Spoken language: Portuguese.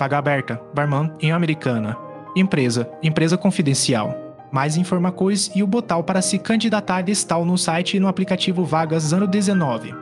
Paga aberta, Barman em Americana. Empresa confidencial. Mais informações e o botão para se candidatar está no site e no aplicativo Vagas ano 19.